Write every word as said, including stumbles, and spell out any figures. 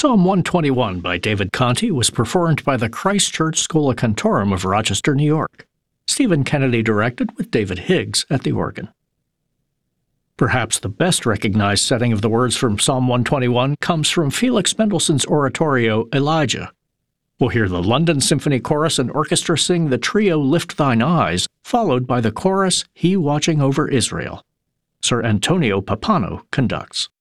Psalm one twenty-one by David Conti was performed by the Christ Church Schola Cantorum of Rochester, New York. Stephen Kennedy directed with David Higgs at the organ. Perhaps the best recognized setting of the words from Psalm one twenty-one comes from Felix Mendelssohn's oratorio Elijah. We'll hear the London Symphony Chorus and Orchestra sing the trio Lift Thine Eyes, followed by the chorus He Watching Over Israel. Sir Antonio Pappano conducts.